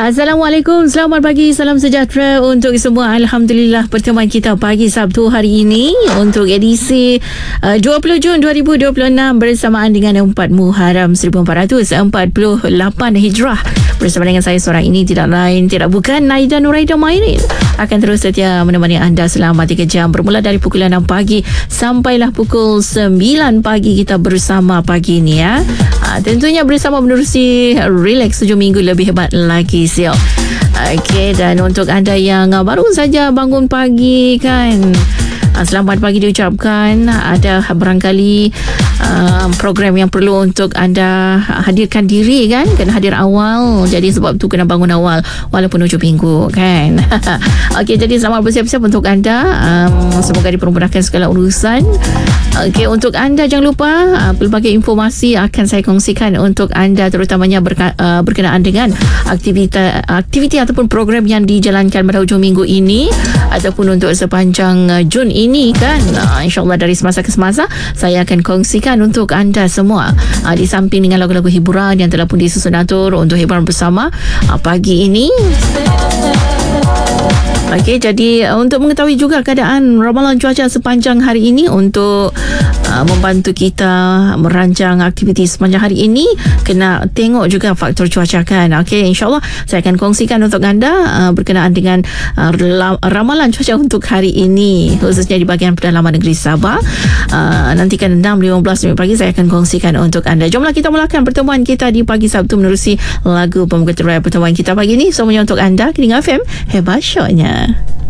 Assalamualaikum, selamat pagi, salam sejahtera untuk semua. Alhamdulillah, pertemuan kita pagi Sabtu hari ini untuk edisi 20 Jun 2026 bersamaan dengan 4 Muharram 1448 Hijrah. Bersama dengan saya seorang ini tidak lain, tidak bukan Naida Nuraida Mairin. Akan terus setia menemani anda selama 3 jam bermula dari pukul 6 pagi sampailah pukul 9 pagi kita bersama pagi ini ya. Tentunya bersama menerusi relax 7 minggu lebih hebat lagi siap. Okey, dan untuk anda yang baru saja bangun pagi kan, selamat pagi diucapkan. Ada barangkali program yang perlu untuk anda hadirkan diri kan, kena hadir awal, jadi sebab tu kena bangun awal walaupun hujung minggu kan. Okey, jadi selamat bersiap-siap untuk anda. Semoga dipermudahkan segala urusan. Okey, untuk anda jangan lupa pelbagai informasi akan saya kongsikan untuk anda, terutamanya berkenaan dengan aktiviti ataupun program yang dijalankan pada hujung minggu ini ataupun untuk sepanjang Jun ini kan. InsyaAllah dari semasa ke semasa saya akan kongsikan untuk anda semua, di samping dengan lagu-lagu hiburan yang telah pun disusun atur untuk hiburan bersama pagi ini. Okey, jadi untuk mengetahui juga keadaan ramalan cuaca sepanjang hari ini untuk membantu kita merancang aktiviti sepanjang hari ini, kena tengok juga faktor cuaca kan. Okey, insyaAllah saya akan kongsikan untuk anda berkenaan dengan ramalan cuaca untuk hari ini, khususnya di bahagian pedalaman negeri Sabah. Nantikan 6.15 pagi saya akan kongsikan untuk anda. Jomlah kita mulakan pertemuan kita di pagi Sabtu menerusi lagu pembuka terbaik pertemuan kita pagi ini. Semuanya untuk anda, Kening FM, hebat syoknya.